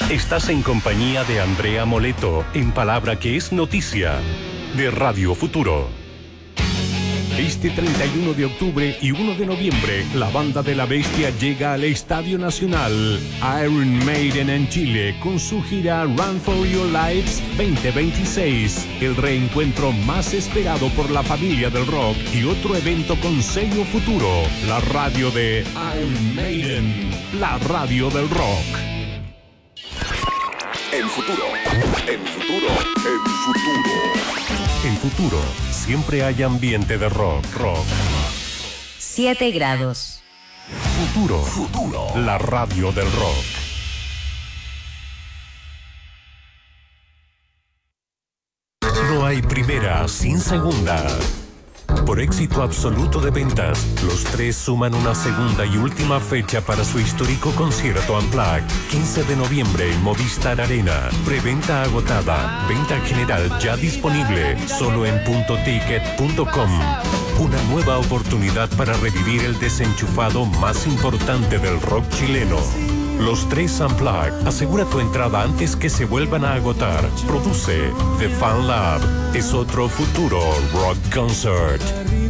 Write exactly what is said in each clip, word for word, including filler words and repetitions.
Estás en compañía de Andrea Moleto, en Palabra que es Noticia, de Radio Futuro. Este treinta y uno de octubre y uno de noviembre, la Banda de la Bestia llega al Estadio Nacional Iron Maiden en Chile con su gira Run for Your Lives veinte veintiséis, el reencuentro más esperado por la familia del rock y otro evento con sello Futuro, la radio de Iron Maiden, la radio del rock. En Futuro, en Futuro, en Futuro. En Futuro, siempre hay ambiente de rock, rock. siete grados. Futuro, Futuro. La radio del rock. No hay primera sin segunda. Por éxito absoluto de ventas, los tres suman una segunda y última fecha para su histórico concierto Unplugged. quince de noviembre en Movistar Arena. Preventa agotada. Venta general ya disponible. Solo en punto ticket punto com. Una nueva oportunidad para revivir el desenchufado más importante del rock chileno. Los tres Unplugged. Asegura tu entrada antes que se vuelvan a agotar. Produce The Fan Lab. Es otro Futuro Rock Concert.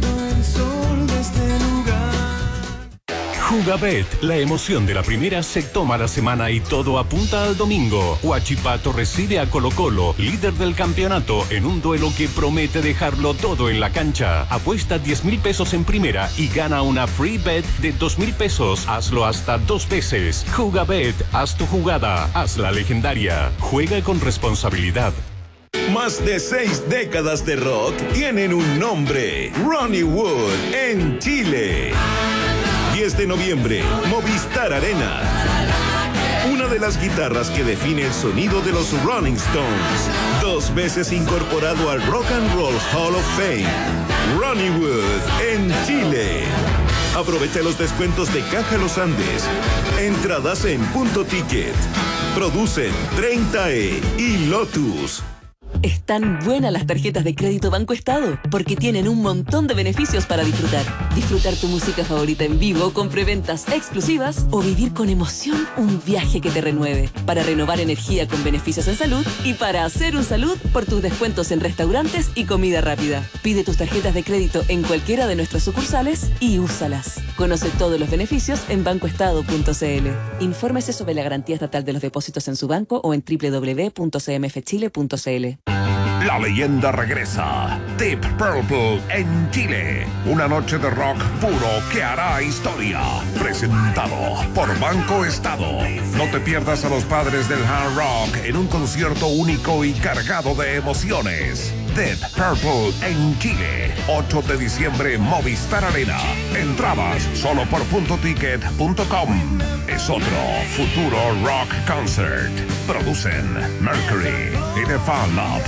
Jugabet, la emoción de la primera se toma la semana y todo apunta al domingo. Huachipato recibe a Colo Colo, líder del campeonato, en un duelo que promete dejarlo todo en la cancha. Apuesta diez mil pesos en primera y gana una free bet de dos mil pesos. Hazlo hasta dos veces. Jugabet, haz tu jugada, hazla legendaria. Juega con responsabilidad. Más de seis décadas de rock tienen un nombre: Ronnie Wood en Chile. diez de noviembre, Movistar Arena. Una de las guitarras que define el sonido de los Rolling Stones. Dos veces incorporado al Rock and Roll Hall of Fame. Ronnie Wood en Chile. Aprovecha los descuentos de Caja Los Andes. Entradas en Punto Ticket. Producen treinta E y Lotus. Están buenas las tarjetas de crédito Banco Estado porque tienen un montón de beneficios para disfrutar. Disfrutar tu música favorita en vivo con preventas exclusivas o vivir con emoción un viaje que te renueve. Para renovar energía con beneficios en salud y para hacer un salud por tus descuentos en restaurantes y comida rápida. Pide tus tarjetas de crédito en cualquiera de nuestras sucursales y úsalas. Conoce todos los beneficios en banco estado punto c l. Infórmese sobre la garantía estatal de los depósitos en su banco o en doble u doble u doble u punto c m f chile punto c l. La leyenda regresa. Deep Purple en Chile. Una noche de rock puro que hará historia. Presentado por Banco Estado. No te pierdas a los padres del hard rock en un concierto único y cargado de emociones. Deep Purple en Chile. ocho de diciembre, Movistar Arena. Entradas solo por punto ticket punto com. Es otro Futuro Rock Concert. Producen Mercury y The Fan Lab.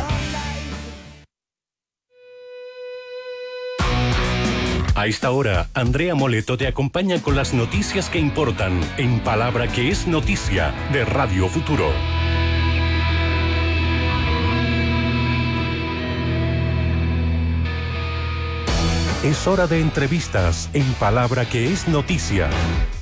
A esta hora, Andrea Moleto te acompaña con las noticias que importan en Palabra que es Noticia de Radio Futuro. Es hora de entrevistas en Palabra que es Noticia.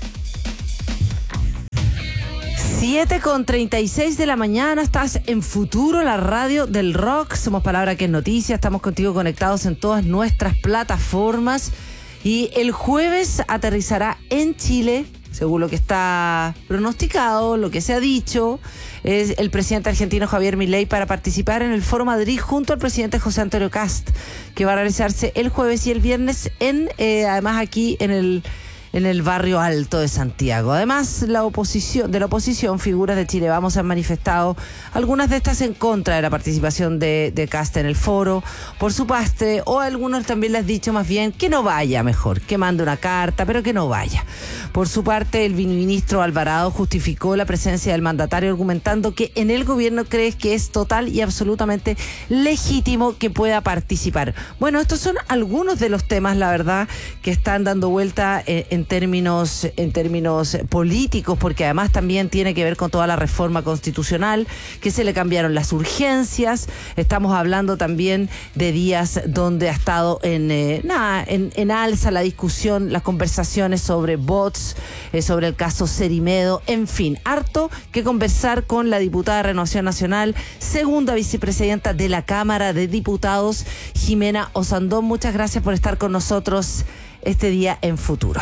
siete con treinta y seis de la mañana, estás en Futuro, la radio del rock. Somos Palabra que es Noticia, estamos contigo conectados en todas nuestras plataformas. Y el jueves aterrizará en Chile, según lo que está pronosticado, lo que se ha dicho, es el presidente argentino Javier Milei para participar en el Foro Madrid junto al presidente José Antonio Kast, que va a realizarse el jueves y el viernes, en eh, además aquí en el... en el barrio Alto de Santiago. Además, la oposición, de la oposición, figuras de Chile Vamos han manifestado, algunas de estas en contra de la participación de, de Kast en el foro, por su parte, o algunos también les han dicho más bien que no vaya mejor, que mande una carta, pero que no vaya. Por su parte, el ministro Alvarado justificó la presencia del mandatario argumentando que en el gobierno cree que es total y absolutamente legítimo que pueda participar. Bueno, estos son algunos de los temas, la verdad, que están dando vuelta en, en en términos, en términos políticos, porque además también tiene que ver con toda la reforma constitucional, que se le cambiaron las urgencias. Estamos hablando también de días donde ha estado en, eh, nada, en, en alza la discusión, las conversaciones sobre bots, eh, sobre el caso Cerimedo, en fin, harto que conversar con la diputada de Renovación Nacional, segunda vicepresidenta de la Cámara de Diputados, Jimena Osandón. Muchas gracias por estar con nosotros este día en Futuro.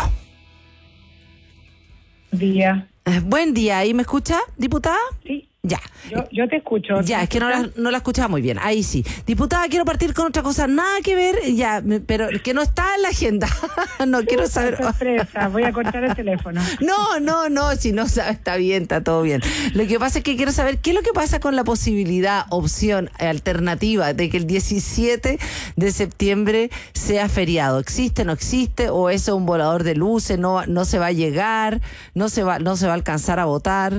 Buen día. Eh, buen día, ¿ahí me escucha, diputada? Sí. Ya. Yo, yo te escucho. Ya, es que no la, no la escuchaba muy bien. Ahí sí. Diputada, quiero partir con otra cosa, nada que ver, ya, pero que no está en la agenda. No sí, quiero saber. Sorpresa, voy a cortar el teléfono. No, no, no, si no sabe, está bien, está todo bien. Lo que pasa es que quiero saber qué es lo que pasa con la posibilidad, opción, alternativa de que el diecisiete de septiembre sea feriado. ¿Existe, no existe? ¿O eso es un volador de luces? ¿No, no se va a llegar? ¿No se va, no se va a alcanzar a votar?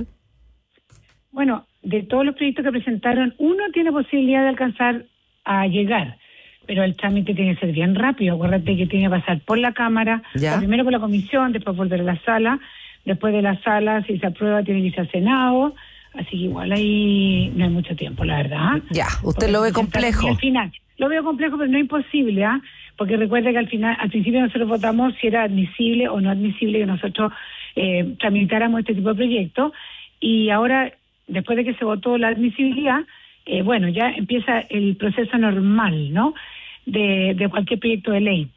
Bueno, de todos los proyectos que presentaron, uno tiene posibilidad de alcanzar a llegar, pero el trámite tiene que ser bien rápido. Acuérdate que tiene que pasar por la Cámara, primero por la Comisión, después volver a la Sala, después de la Sala, si se aprueba, tiene que irse al Senado, así que igual ahí no hay mucho tiempo, la verdad. Ya, usted porque lo ve complejo. Al final, lo veo complejo, pero no imposible, ¿ah? ¿eh? Porque recuerde que al final, al principio nosotros votamos si era admisible o no admisible que nosotros eh, tramitáramos este tipo de proyectos, y ahora, después de que se votó la admisibilidad, eh, bueno, ya empieza el proceso normal, ¿no?, de, de cualquier proyecto de ley.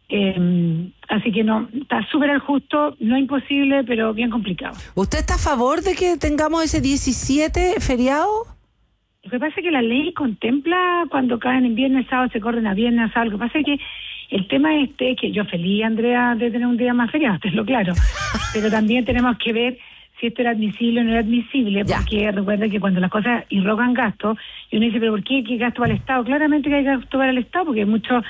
Eh, así que no, está súper justo, no imposible, pero bien complicado. ¿Usted está a favor de que tengamos ese diecisiete feriado? Lo que pasa es que la ley contempla cuando caen en viernes, sábado, se corren a viernes, sábado. Lo que pasa es que el tema este, que yo feliz, Andrea, de tener un día más feriado, es lo claro, pero también tenemos que ver si esto era admisible o no era admisible, porque ya. Recuerda que cuando las cosas irrogan gastos, y uno dice, pero ¿por qué? ¿Qué gasto para el Estado? Claramente que hay gasto para el Estado, porque hay muchos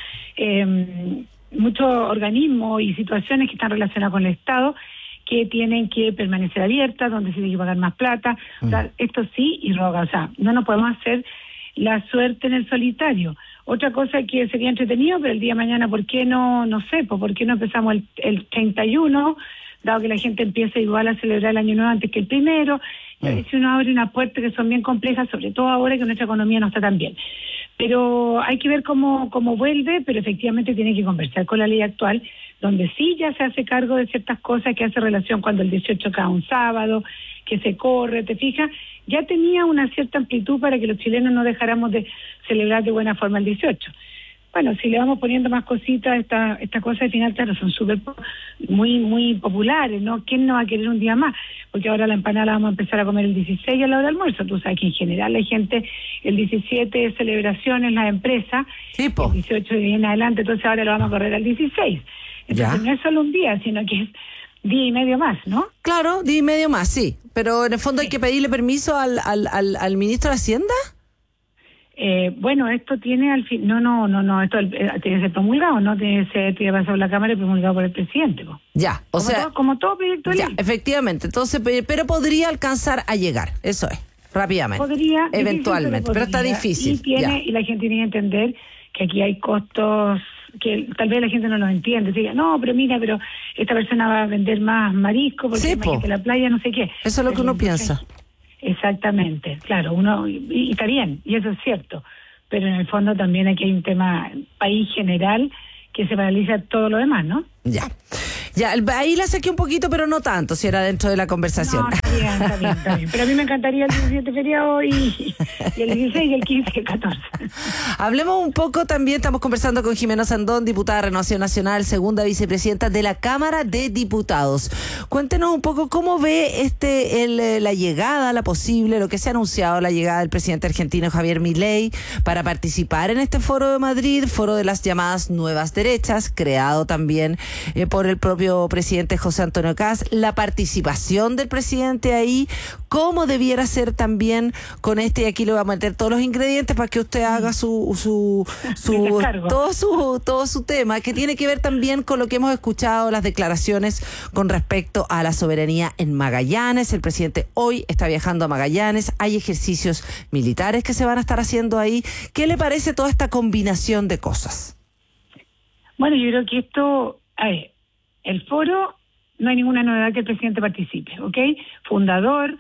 eh, muchos organismos y situaciones que están relacionadas con el Estado que tienen que permanecer abiertas, donde se tiene que pagar más plata. Mm. O sea, esto sí irroga, o sea, no nos podemos hacer la suerte en el solitario. Otra cosa que sería entretenido, pero el día de mañana, ¿por qué no? No sé, pues, ¿por qué no empezamos el, el treinta y uno? Dado que la gente empieza igual a celebrar el año nuevo antes que el primero, y a veces uno abre unas puertas que son bien complejas, sobre todo ahora que nuestra economía no está tan bien. Pero hay que ver cómo, cómo vuelve, pero efectivamente tiene que conversar con la ley actual, donde sí ya se hace cargo de ciertas cosas que hace relación cuando el dieciocho cae un sábado, que se corre, ¿te fijas? Ya tenía una cierta amplitud para que los chilenos no dejáramos de celebrar de buena forma el dieciocho. Bueno, si le vamos poniendo más cositas, esta, esta cosa al final, claro, son súper, muy, muy populares, ¿no? ¿Quién no va a querer un día más? Porque ahora la empanada la vamos a empezar a comer el dieciséis a la hora del almuerzo. Tú sabes que en general la gente, el diecisiete es celebración en las empresas, sí, po. El dieciocho y en adelante, entonces ahora lo vamos a correr al dieciséis. Entonces ya. No es solo un día, sino que es día y medio más, ¿no? Claro, día y medio más, sí. Pero en el fondo sí. Hay que pedirle permiso al, al, al, al ministro de Hacienda. Eh, bueno, esto tiene al fin, no, no, no, no, esto eh, tiene que ser promulgado, no tiene que ser, tiene que pasar por la Cámara y promulgado por el presidente. ¿no? Ya, o como sea, todo, como todo proyecto de ley. Ya, efectivamente, entonces, pero podría alcanzar a llegar, eso es, rápidamente. Podría, eventualmente, difícil, pero, pero está difícil. Y tiene, ya. Y la gente tiene que entender que aquí hay costos que tal vez la gente no los entiende, diga, no, pero mira, pero esta persona va a vender más marisco porque sí, imagínate la playa, no sé qué. Eso es lo que uno piensa. Exactamente, claro, uno, y, y está bien, y eso es cierto. Pero en el fondo también aquí hay un tema país general que se paraliza todo lo demás, ¿no? Ya. Ya, ahí la saqué un poquito, pero no tanto, si era dentro de la conversación. No, está bien, está bien, está bien. Pero a mí me encantaría el diecisiete feriado y, y el dieciséis, y el quince y el catorce. Hablemos un poco también, estamos conversando con Jimena Osandón, diputada de Renovación Nacional, segunda vicepresidenta de la Cámara de Diputados. Cuéntenos un poco cómo ve este el, la llegada, la posible, lo que se ha anunciado, la llegada del presidente argentino Javier Milei para participar en este foro de Madrid, foro de las llamadas nuevas derechas, creado también eh, por el propio presidente José Antonio Kast, la participación del presidente ahí, cómo debiera ser también con este, y aquí le voy a meter todos los ingredientes para que usted haga su, su, su todo su, todo su tema, que tiene que ver también con lo que hemos escuchado, las declaraciones con respecto a la soberanía en Magallanes. El presidente hoy está viajando a Magallanes, hay ejercicios militares que se van a estar haciendo ahí. ¿Qué le parece toda esta combinación de cosas? Bueno, yo creo que esto, a ver, el foro no hay ninguna novedad que el presidente participe, ¿ok? Fundador,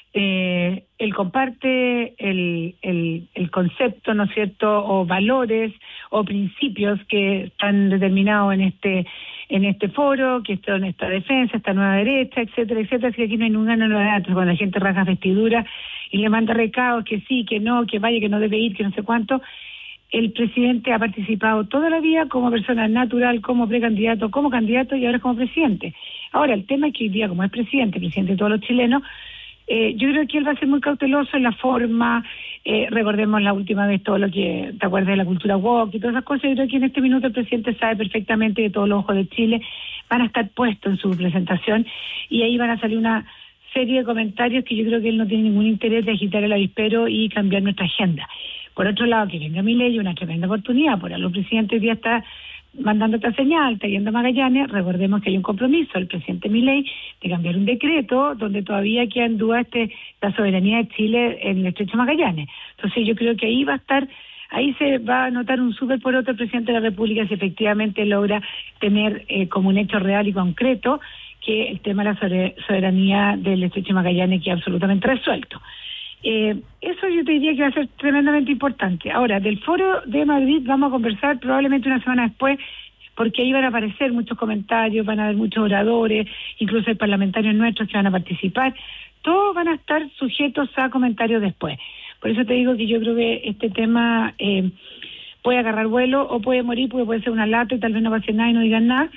eh, él comparte el, el, el concepto, ¿no es cierto?, o valores o principios que están determinados en este en este foro, que son esta defensa, esta nueva derecha, etcétera, etcétera, así que aquí no hay ninguna novedad. Cuando la gente rasga vestidura y le manda recados que sí, que no, que vaya, que no debe ir, que no sé cuánto, el presidente ha participado toda la vida como persona natural, como precandidato, como candidato y ahora como presidente. Ahora, el tema es que hoy día, como es presidente, presidente de todos los chilenos, eh, yo creo que él va a ser muy cauteloso en la forma. Eh, recordemos la última vez todo lo que, ¿te acuerdas de la cultura woke y todas esas cosas? Yo creo que en este minuto el presidente sabe perfectamente que todos los ojos de Chile van a estar puestos en su presentación y ahí van a salir una serie de comentarios que yo creo que él no tiene ningún interés de agitar el avispero y cambiar nuestra agenda. Por otro lado, que venga Milei, una tremenda oportunidad, por algo el presidente hoy día está mandando esta señal, está yendo a Magallanes. Recordemos que hay un compromiso del presidente Milei de cambiar un decreto donde todavía queda en duda este, la soberanía de Chile en el estrecho Magallanes. Entonces yo creo que ahí va a estar, ahí se va a notar un súper por otro presidente de la República si efectivamente logra tener eh, como un hecho real y concreto que el tema de la soberanía del estrecho Magallanes queda absolutamente resuelto. Eh, eso yo te diría que va a ser tremendamente importante. Ahora, del foro de Madrid vamos a conversar probablemente una semana después, porque ahí van a aparecer muchos comentarios, van a haber muchos oradores, incluso hay parlamentarios nuestros que van a participar. Todos van a estar sujetos a comentarios después. Por eso te digo que yo creo que este tema eh, puede agarrar vuelo o puede morir, porque puede ser una lata y tal vez no pase nada y no digan nada.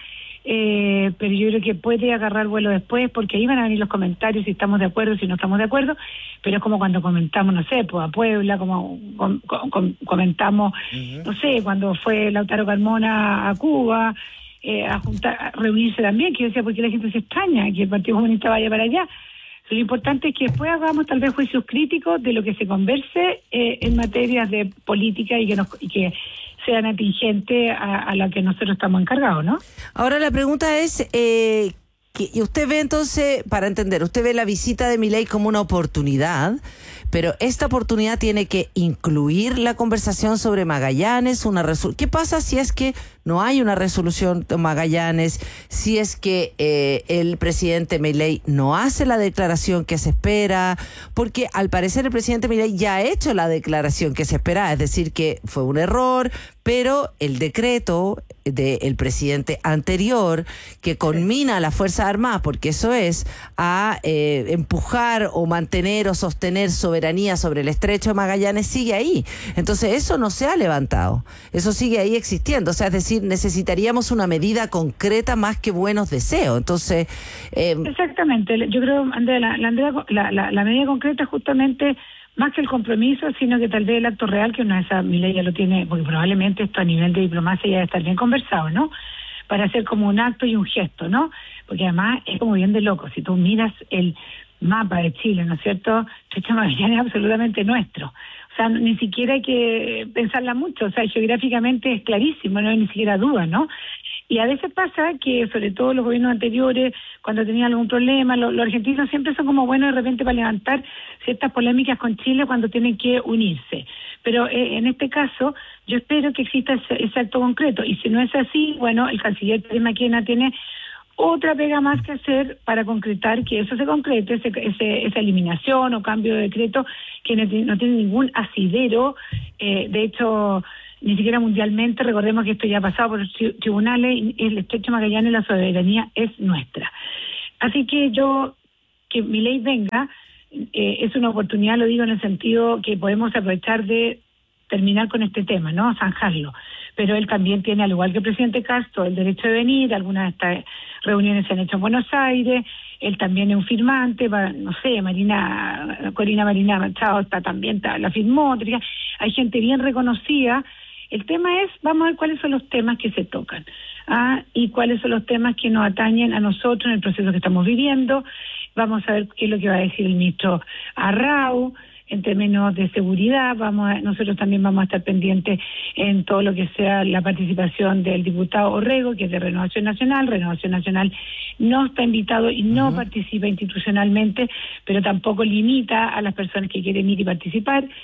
Eh, pero yo creo que puede agarrar vuelo después, porque ahí van a venir los comentarios si estamos de acuerdo, si no estamos de acuerdo, pero es como cuando comentamos, no sé, pues a Puebla, como com, com, com, comentamos, uh-huh. no sé, cuando fue Lautaro Carmona a Cuba, eh, a, juntar, a reunirse también, que yo decía, ¿por qué la gente se extraña que el Partido Comunista vaya para allá? Lo importante es que después hagamos tal vez juicios críticos de lo que se converse eh, en materias de política y que nos, y que sean atingentes a, a la que nosotros estamos encargados, ¿no? Ahora la pregunta es, eh, que usted ve entonces, para entender, usted ve la visita de Milei como una oportunidad, pero esta oportunidad tiene que incluir la conversación sobre Magallanes, una resol- ¿qué pasa si es que no hay una resolución de Magallanes, si es que eh, el presidente Milei no hace la declaración que se espera? Porque al parecer el presidente Milei ya ha hecho la declaración que se espera, es decir, que fue un error, pero el decreto del presidente anterior que conmina a las Fuerzas Armadas, porque eso es, a eh, empujar o mantener o sostener soberanía sobre el estrecho de Magallanes, sigue ahí. Entonces eso no se ha levantado, eso sigue ahí existiendo. O sea, es decir, necesitaríamos una medida concreta más que buenos deseos. Entonces eh, exactamente, yo creo, Andrea, la, la, la, la, la medida concreta es justamente más que el compromiso, sino que tal vez el acto real, que una de esas, Milei ya lo tiene, porque probablemente esto a nivel de diplomacia ya debe estar bien conversado, ¿no? Para hacer como un acto y un gesto, ¿no? Porque además es como bien de loco, si tú miras el mapa de Chile, ¿no es cierto? Estrecho Magallanes es absolutamente nuestro. O sea, ni siquiera hay que pensarla mucho, o sea, geográficamente es clarísimo, no hay ni siquiera duda, ¿no? Y a veces pasa que, sobre todo los gobiernos anteriores, cuando tenían algún problema, los, los argentinos siempre son como buenos de repente para levantar ciertas polémicas con Chile cuando tienen que unirse. Pero eh, en este caso, yo espero que exista ese, ese acto concreto. Y si no es así, bueno, el canciller Pérez Maquena tiene otra pega más que hacer para concretar que eso se concrete, ese, ese, esa eliminación o cambio de decreto que no, no tiene ningún asidero. Eh, de hecho, ni siquiera mundialmente, recordemos que esto ya ha pasado por los tribunales, y el estrecho Magallanes, la soberanía es nuestra. Así que yo, que Milei venga, eh, es una oportunidad, lo digo en el sentido que podemos aprovechar de terminar con este tema, ¿no? Zanjarlo. Pero él también tiene, al igual que el presidente Castro, el derecho de venir. Algunas de estas reuniones se han hecho en Buenos Aires. Él también es un firmante, va, no sé, Marina, Corina Marina Machado está también, está, la firmó. Hay gente bien reconocida. El tema es, vamos a ver cuáles son los temas que se tocan, ¿ah? Y cuáles son los temas que nos atañen a nosotros en el proceso que estamos viviendo. Vamos a ver qué es lo que va a decir el ministro Arrau en términos de seguridad. Vamos a, nosotros también vamos a estar pendientes en todo lo que sea la participación del diputado Orrego, que es de Renovación Nacional. Renovación Nacional no está invitado y no uh-huh. participa institucionalmente, pero tampoco limita a las personas que quieren ir y participar.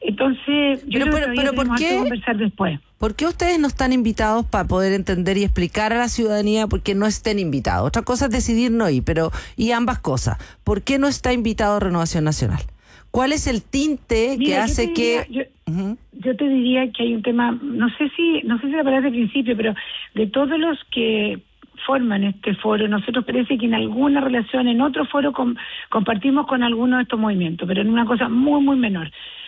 Entonces, yo pero, creo pero, que pero ¿por tenemos qué? que conversar después. ¿Por qué ustedes no están invitados para poder entender y explicar a la ciudadanía por qué no estén invitados? Otra cosa es decidir no ir, pero y ambas cosas. ¿Por qué no está invitado Renovación Nacional? ¿Cuál es el tinte Mira, que hace yo diría, que...? Yo, uh-huh. yo te diría que hay un tema, no sé si no sé si la palabra de principio, pero de todos los que forman este foro, nosotros parece que en alguna relación, en otro foro com, compartimos con alguno de estos movimientos, pero en una cosa muy, muy menor.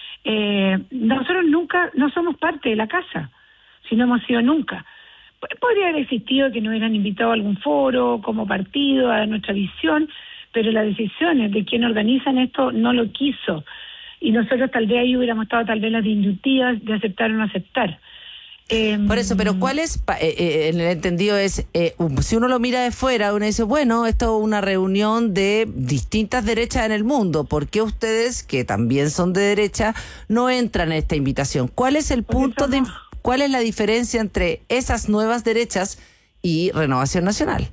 Eh, nosotros nunca, no somos parte de la casa, si no hemos sido nunca. Podría haber existido que nos hubieran invitado a algún foro, como partido, a nuestra visión, pero las decisiones de quien organizan esto no lo quiso. Y nosotros tal vez ahí hubiéramos estado tal vez las disyuntivas de aceptar o no aceptar. Eh, Por eso, pero ¿cuál es, eh, eh, en el entendido es, eh, si uno lo mira de fuera, uno dice, bueno, esto es una reunión de distintas derechas en el mundo, ¿por qué ustedes, que también son de derecha, no entran en esta invitación? ¿Cuál es el punto de, cuál es la diferencia entre esas nuevas derechas y Renovación Nacional?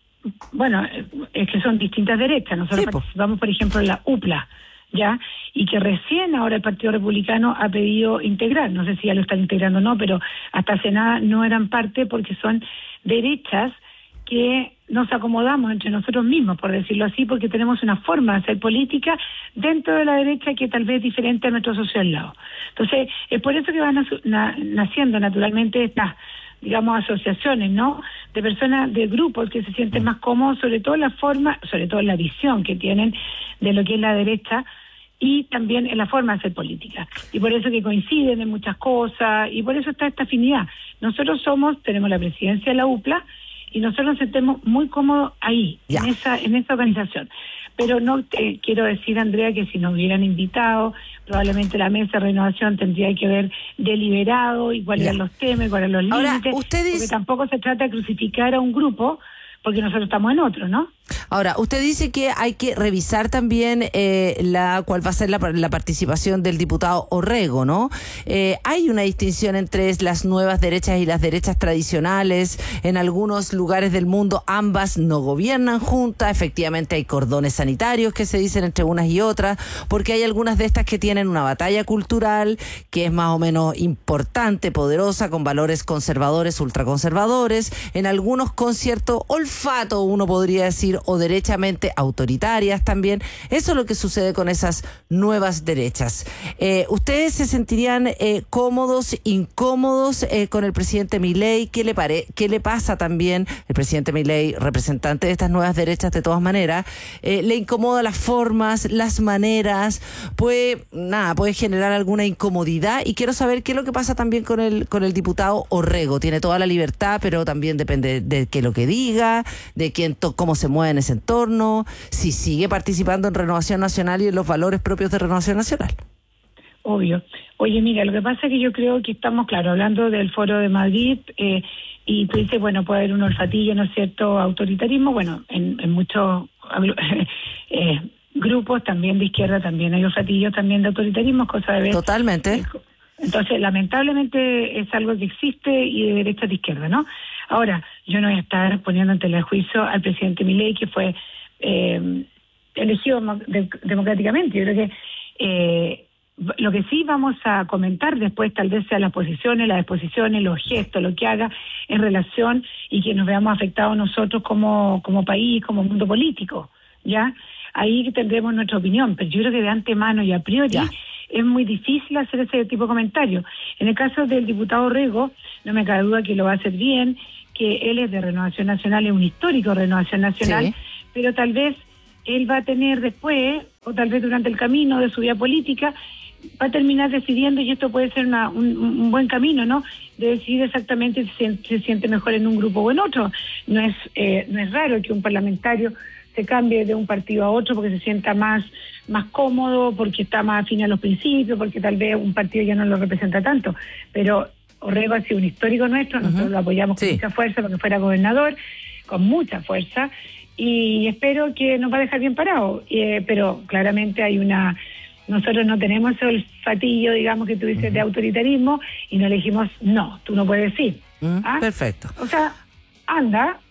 Bueno, es que son distintas derechas. Nosotros Sí, participamos, por ejemplo, en la U P L A, ¿ya? Y que recién ahora el Partido Republicano ha pedido integrar, no sé si ya lo están integrando o no, pero hasta hace nada no eran parte porque son derechas que nos acomodamos entre nosotros mismos, por decirlo así, porque tenemos una forma de hacer política dentro de la derecha que tal vez es diferente a nuestro socio al lado. Entonces, es por eso que van na- naciendo naturalmente estas, digamos, asociaciones, ¿no?, de personas, de grupos que se sienten más cómodos, sobre todo la forma, sobre todo la visión que tienen de lo que es la derecha y también en la forma de hacer política. Y por eso que coinciden en muchas cosas y por eso está esta afinidad. Nosotros somos, tenemos la presidencia de la U P L A y nosotros nos sentimos muy cómodos ahí, Ya. en esa en esa organización. Pero no te quiero decir, Andrea, que si nos hubieran invitado, probablemente la mesa de renovación tendría que haber deliberado y cuáles Ya. eran los temas, y cuáles eran los Ahora, límites, usted dice- porque tampoco se trata de crucificar a un grupo, porque nosotros estamos en otro, ¿no? Ahora, usted dice que hay que revisar también eh, la cuál va a ser la, la participación del diputado Orrego, ¿no? Eh, hay una distinción entre las nuevas derechas y las derechas tradicionales. En algunos lugares del mundo ambas no gobiernan juntas. Efectivamente hay cordones sanitarios que se dicen entre unas y otras, porque hay algunas de estas que tienen una batalla cultural que es más o menos importante, poderosa, con valores conservadores, ultraconservadores. En algunos con cierto olfato, uno podría decir, o derechamente autoritarias también. Eso es lo que sucede con esas nuevas derechas. Eh, ¿Ustedes se sentirían eh, cómodos, incómodos eh, con el presidente Milei? ¿Qué le pare qué le pasa también? El presidente Milei, representante de estas nuevas derechas de todas maneras, eh, le incomoda las formas, las maneras, puede, nada, puede generar alguna incomodidad, y quiero saber qué es lo que pasa también con el, con el diputado Orrego. Tiene toda la libertad, pero también depende de qué lo que diga, de quién to cómo se mueve en ese entorno, si sigue participando en Renovación Nacional y en los valores propios de Renovación Nacional. Obvio. Oye, mira, lo que pasa es que yo creo que estamos, claro, hablando del Foro de Madrid, eh, y tú dices, bueno, puede haber un olfatillo, ¿no es cierto?, autoritarismo. Bueno, en, en muchos eh, grupos también de izquierda también hay olfatillos también de autoritarismo, cosa de ver. Totalmente. Entonces, lamentablemente es algo que existe y de derecha a de izquierda, ¿no? Ahora, yo no voy a estar poniendo en tela de juicio al presidente Milei, que fue eh, elegido de, democráticamente. Yo creo que eh, lo que sí vamos a comentar después tal vez sea las posiciones, las exposiciones, los gestos, lo que haga en relación y que nos veamos afectados nosotros como, como país, como mundo político, ¿ya? Ahí tendremos nuestra opinión, pero yo creo que de antemano y a priori ya. Es muy difícil hacer ese tipo de comentarios. En el caso del diputado Orrego, no me cabe duda que lo va a hacer bien, que él es de Renovación Nacional, es un histórico de Renovación Nacional, sí. Pero tal vez él va a tener después, o tal vez durante el camino de su vida política, va a terminar decidiendo, y esto puede ser una, un, un buen camino, ¿no?, de decidir exactamente si se, se siente mejor en un grupo o en otro. No es, eh, no es raro que un parlamentario se cambie de un partido a otro porque se sienta más más cómodo, porque está más afín a los principios, porque tal vez un partido ya no lo representa tanto. Pero Orrego ha sido un histórico nuestro, nosotros uh-huh. lo apoyamos con sí. mucha fuerza porque fuera gobernador, con mucha fuerza, y espero que nos va a dejar bien parado. Eh, pero claramente hay una... Nosotros no tenemos ese olfatillo, digamos, que tú dices, uh-huh. de autoritarismo, y no le dijimos, no, tú no puedes ir. Uh-huh. ¿Ah? Perfecto. O sea, anda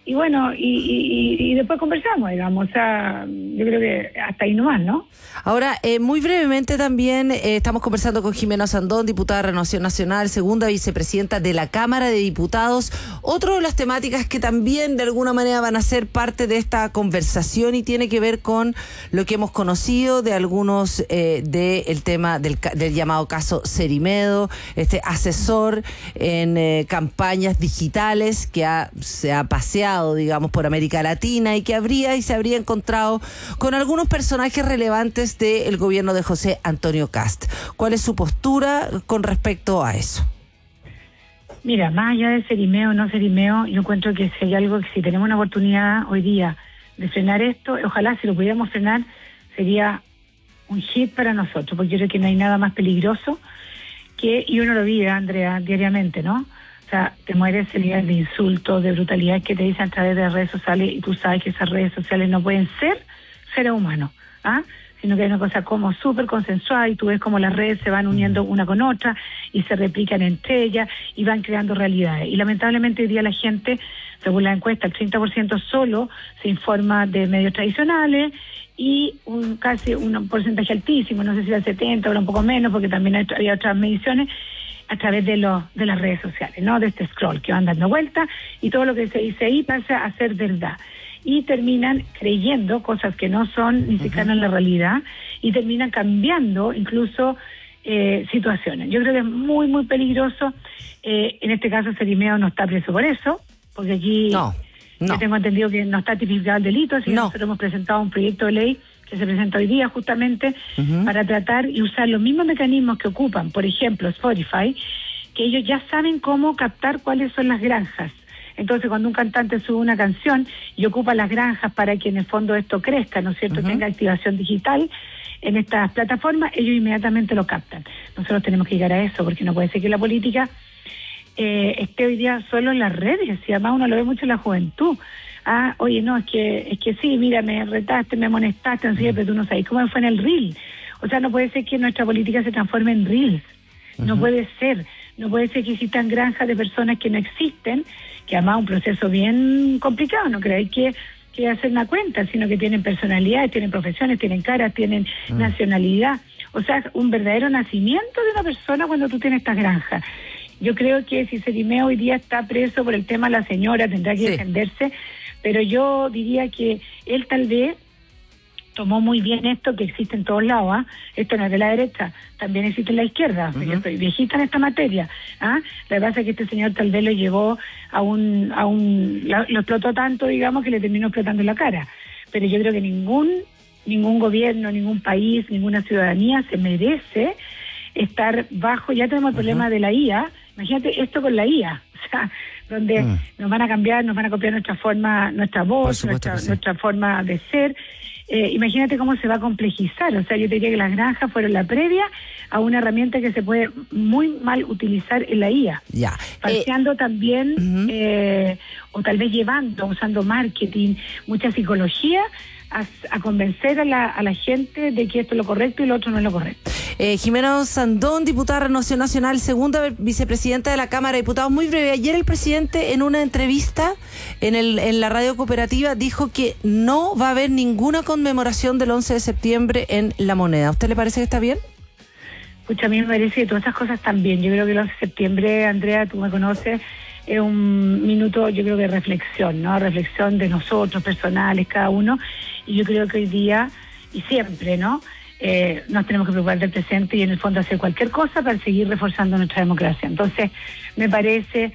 y bueno, y, y, y después conversamos, digamos, o sea, yo creo que hasta ahí nomás, ¿no? Ahora, eh, muy brevemente también eh, estamos conversando con Jimena Sandón, diputada de Renovación Nacional, segunda vicepresidenta de la Cámara de Diputados. Otra de las temáticas que también de alguna manera van a ser parte de esta conversación y tiene que ver con lo que hemos conocido de algunos eh, del tema del, del llamado caso Cerimedo, este asesor en eh, campañas digitales que ha, se ha paseado, digamos, por América Latina y que habría y se habría encontrado con algunos personajes relevantes del gobierno de José Antonio Kast. ¿Cuál es su postura con respecto a eso? Mira, más allá de Cerimeo o no Cerimeo, yo encuentro que si hay algo, que si tenemos una oportunidad hoy día de frenar esto, ojalá si lo pudiéramos frenar, sería un hit para nosotros, porque yo creo que no hay nada más peligroso que, y uno lo vive, Andrea, diariamente, ¿no? O sea, te mueres el nivel de insultos, de brutalidad que te dicen a través de redes sociales y tú sabes que esas redes sociales no pueden ser seres humanos, ¿ah? Sino que hay una cosa como súper consensuada y tú ves como las redes se van uniendo una con otra y se replican entre ellas y van creando realidades. Y lamentablemente hoy día la gente, según la encuesta, el treinta por ciento solo se informa de medios tradicionales y un casi un porcentaje altísimo, no sé si era el setenta o un poco menos, porque también hay, había otras mediciones, a través de los de las redes sociales, ¿no? De este scroll que van dando vueltas y todo lo que se dice ahí pasa a ser verdad. Y terminan creyendo cosas que no son ni siquiera en la realidad y terminan cambiando incluso eh, situaciones. Yo creo que es muy, muy peligroso. Eh, en este caso, Cerimeo no está preso por eso, porque aquí no, no. yo tengo entendido que no está tipificado el delito, así que no. nosotros hemos presentado un proyecto de ley que se presenta hoy día justamente uh-huh. para tratar y usar los mismos mecanismos que ocupan, por ejemplo, Spotify, que ellos ya saben cómo captar cuáles son las granjas. Entonces, cuando un cantante sube una canción y ocupa las granjas para que en el fondo esto crezca, ¿no es cierto?, uh-huh. tenga activación digital en estas plataformas, ellos inmediatamente lo captan. Nosotros tenemos que llegar a eso, porque no puede ser que la política eh, esté hoy día solo en las redes, y además uno lo ve mucho en la juventud. Ah, oye, no, es que es que sí, mira, me retaste, me amonestaste, no sé, pero tú no sabes cómo fue en el reel. O sea, no puede ser que nuestra política se transforme en reels. No uh-huh. puede ser. No puede ser que existan granjas de personas que no existen, que además es un proceso bien complicado, no creáis que, que hacer una cuenta, sino que tienen personalidades, tienen profesiones, tienen caras, tienen uh-huh. nacionalidad. O sea, un verdadero nacimiento de una persona cuando tú tienes estas granjas. Yo creo que si Cerimeo hoy día está preso por el tema de la señora, tendrá que sí. defenderse, pero yo diría que él tal vez tomó muy bien esto que existe en todos lados, ¿ah? Esto no es de la derecha, también existe en la izquierda, uh-huh. yo soy viejita en esta materia, ¿ah? Lo que pasa es que este señor tal vez lo llevó a un, a un, lo, lo explotó tanto, digamos, que le terminó explotando la cara, pero yo creo que ningún, ningún gobierno, ningún país, ninguna ciudadanía se merece estar bajo, ya tenemos el uh-huh. problema de la I A, imagínate esto con la I A, o sea, donde uh-huh. nos van a cambiar, nos van a copiar nuestra forma, nuestra voz, nuestra, sí. nuestra forma de ser. Eh, imagínate cómo se va a complejizar, o sea, yo te diría que las granjas fueron la previa a una herramienta que se puede muy mal utilizar en la I A. Ya. Falseando eh, también, uh-huh. eh, o tal vez llevando, usando marketing, mucha psicología, a, a convencer a la, a la gente de que esto es lo correcto y lo otro no es lo correcto. Eh, Jimena Sandón, diputada de Renovación Nacional, segunda vicepresidenta de la Cámara de Diputados. Muy breve, ayer el presidente en una entrevista en, el, en la radio cooperativa dijo que no va a haber ninguna conmemoración del once de septiembre en La Moneda. ¿A usted le parece que está bien? Escucha, a mí me parece que todas esas cosas están bien. Yo creo que el once de septiembre, Andrea, tú me conoces, es un minuto, yo creo, de reflexión, ¿no? Reflexión de nosotros, personales, cada uno. Y yo creo que hoy día, y siempre, ¿no?, Eh, nos tenemos que preocupar del presente y en el fondo hacer cualquier cosa para seguir reforzando nuestra democracia. Entonces, me parece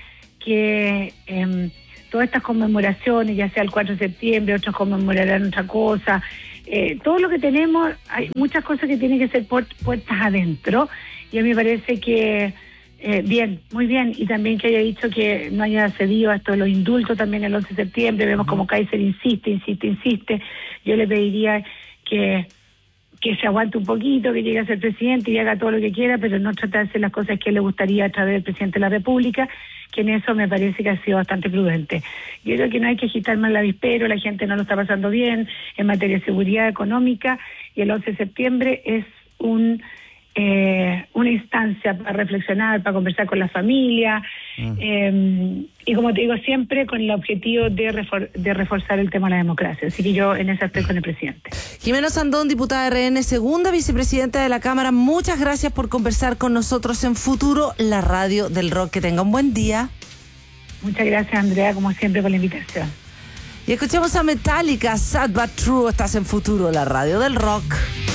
que eh, todas estas conmemoraciones, ya sea el cuatro de septiembre, otros conmemorarán otra cosa, eh, todo lo que tenemos, hay muchas cosas que tienen que ser puert- puertas adentro, y a mí me parece que eh, bien, muy bien, y también que haya dicho que no haya cedido a esto de los indultos también el once de septiembre, vemos como Kaiser insiste, insiste, insiste. Yo le pediría que que se aguante un poquito, que llegue a ser presidente y haga todo lo que quiera, pero no tratar de hacer las cosas que le gustaría a través del presidente de la República, que en eso me parece que ha sido bastante prudente. Yo creo que no hay que agitar más el avispero, la gente no lo está pasando bien en materia de seguridad económica, y el once de septiembre es un eh, una instancia para reflexionar, para conversar con la familia, mm. eh, y como te digo, siempre con el objetivo de, refor- de reforzar el tema de la democracia. Así que yo en ese estoy con el presidente. Jimena Sandón, diputada R N, segunda vicepresidenta de la Cámara, muchas gracias por conversar con nosotros en Futuro, la radio del rock. Que tenga un buen día. Muchas gracias, Andrea, como siempre, por la invitación. Y escuchemos a Metallica, Sad But True. Estás en Futuro, la radio del rock.